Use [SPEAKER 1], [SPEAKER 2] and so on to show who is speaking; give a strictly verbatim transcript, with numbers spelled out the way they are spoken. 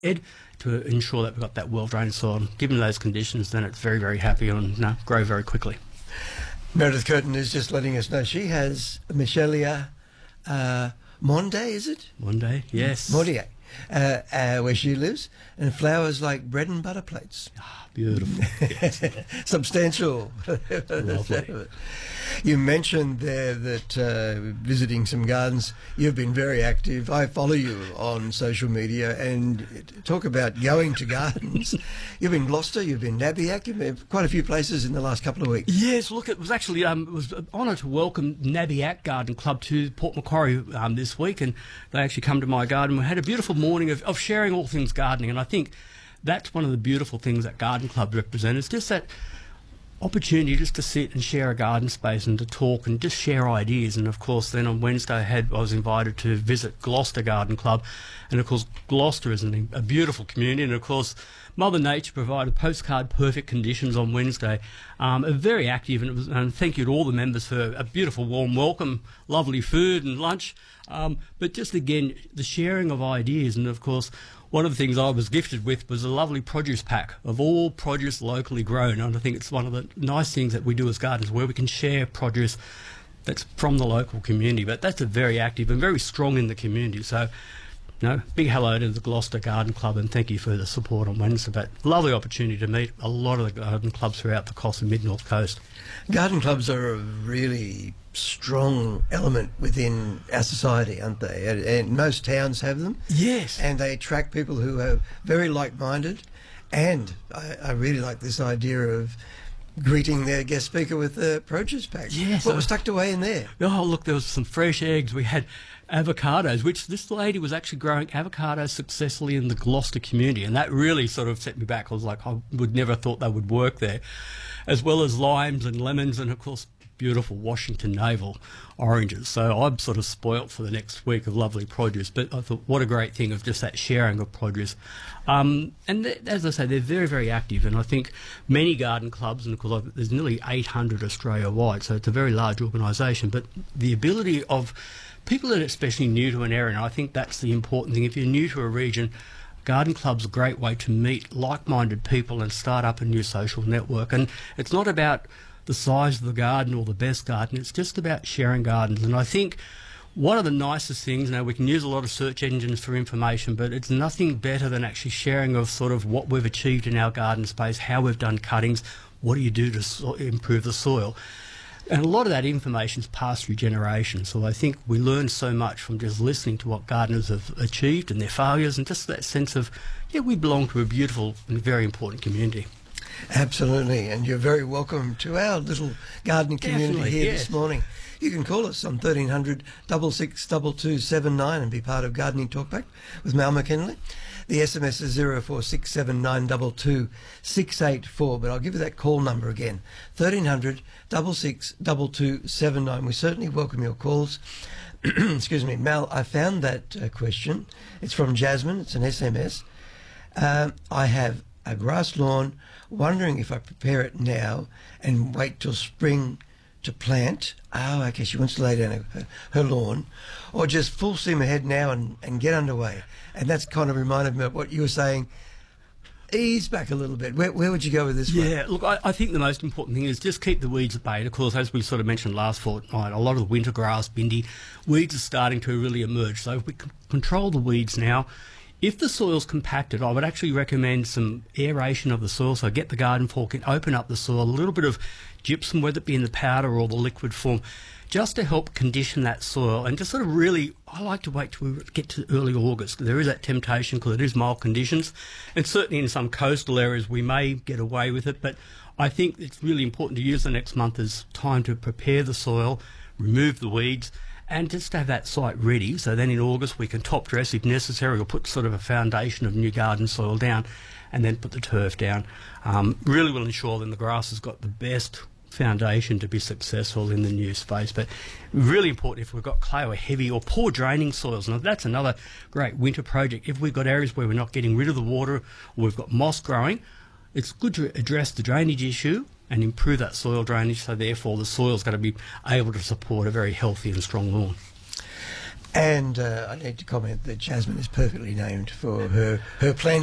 [SPEAKER 1] Ed, to ensure that we've got that well-drained soil. And given those conditions, then it's very, very happy and you know, grow very quickly.
[SPEAKER 2] Meredith Curtin is just letting us know she has Michelia uh, Monde, is it?
[SPEAKER 1] Monde, yes.
[SPEAKER 2] Mordier, uh, uh, where she lives, and flowers like bread and butter plates.
[SPEAKER 1] Ah, beautiful. Yes.
[SPEAKER 2] Substantial.
[SPEAKER 1] Lovely.
[SPEAKER 2] You mentioned there that uh, visiting some gardens, you've been very active. I follow you on social media, and talk about going to gardens. You've been Gloucester, you've been Nabiac, you've been quite a few places in the last couple of weeks.
[SPEAKER 1] Yes, look, it was actually um, it was an honour to welcome Nabiac Garden Club to Port Macquarie um, this week, and they actually come to my garden. We had a beautiful morning of, of sharing all things gardening, and I think that's one of the beautiful things that Garden Club represents. It's just that opportunity just to sit and share a garden space and to talk and just share ideas. And of course then on Wednesday I, had, I was invited to visit Gloucester Garden Club, and of course Gloucester is an, a beautiful community, and of course Mother Nature provided postcard perfect conditions on Wednesday. Um, very active, and, it was, and thank you to all the members for a beautiful warm welcome, lovely food and lunch, um, but just again the sharing of ideas. And of course one of the things I was gifted with was a lovely produce pack of all produce locally grown, and I think it's one of the nice things that we do as gardeners, where we can share produce that's from the local community. But that's a very active and very strong in the community. So, you know, big hello to the Gloucester Garden Club, and thank you for the support on Wednesday. But lovely opportunity to meet a lot of the garden clubs throughout the Coast and Mid-North Coast.
[SPEAKER 2] Garden clubs are a really strong element within our society, aren't they? And, and most towns have them.
[SPEAKER 1] Yes.
[SPEAKER 2] And they attract people who are very like-minded. And I, I really like this idea of greeting their guest speaker with a produce pack.
[SPEAKER 1] Yes.
[SPEAKER 2] What was tucked away in there?
[SPEAKER 1] Oh, look, there was some fresh eggs. We had avocados, which this lady was actually growing avocados successfully in the Gloucester community, and that really sort of set me back. I was like, I would never have thought they would work there. As well as limes and lemons, and of course beautiful Washington Navel oranges. So I'm sort of spoilt for the next week of lovely produce. But I thought, what a great thing of just that sharing of produce. Um, and th- as I say, they're very, very active. And I think many garden clubs, and of course there's nearly eight hundred Australia-wide, so it's a very large organisation. But the ability of people that are especially new to an area, and I think that's the important thing. If you're new to a region, garden club's a great way to meet like-minded people and start up a new social network. And it's not about the size of the garden or the best garden, it's just about sharing gardens. And I think one of the nicest things, you know, we can use a lot of search engines for information, but it's nothing better than actually sharing of sort of what we've achieved in our garden space, how we've done cuttings, what do you do to so- improve the soil. And a lot of that information is passed through generations. So I think we learn so much from just listening to what gardeners have achieved and their failures, and just that sense of, yeah, we belong to a beautiful and very important community.
[SPEAKER 2] Absolutely, and you're very welcome to our little gardening community
[SPEAKER 1] Definitely,
[SPEAKER 2] here
[SPEAKER 1] yes.
[SPEAKER 2] this morning. You can call us on thirteen hundred, six six two two seven nine and be part of Gardening Talkback with Mal McKinley. The S M S is zero four six seven nine two two six eight four, but I'll give you that call number again, thirteen hundred, six six two two seven nine. We certainly welcome your calls. Excuse me, Mal, I found that uh, question. It's from Jasmine. It's an S M S. Um, I have a grass lawn, wondering if I prepare it now and wait till spring to plant. Oh, okay, she wants to lay down her, her lawn, or just full steam ahead now and, and get underway. And that's kind of reminded me of what you were saying. Ease back a little bit. Where, where would you go with this one?
[SPEAKER 1] Yeah, look, I, I think the most important thing is just keep the weeds at bay. Of course, as we sort of mentioned last fortnight, a lot of the winter grass, bindi, weeds are starting to really emerge. So if we can control the weeds now, if the soil's compacted, I would actually recommend some aeration of the soil. So get the garden fork and open up the soil, a little bit of gypsum, whether it be in the powder or the liquid form, just to help condition that soil. And just sort of really, I like to wait till we get to early August. There is that temptation because it is mild conditions. And certainly in some coastal areas we may get away with it. But I think it's really important to use the next month as time to prepare the soil, remove the weeds, and just to have that site ready, so then in August we can top dress if necessary, or put sort of a foundation of new garden soil down, and then put the turf down. Um, really will ensure then the grass has got the best foundation to be successful in the new space. But really important if we've got clay or heavy or poor draining soils. Now that's another great winter project. If we've got areas where we're not getting rid of the water, or we've got moss growing, it's good to address the drainage issue and improve that soil drainage, so therefore the soil's going to be able to support a very healthy and strong lawn.
[SPEAKER 2] And uh, I need to comment that Jasmine is perfectly named for her, her plant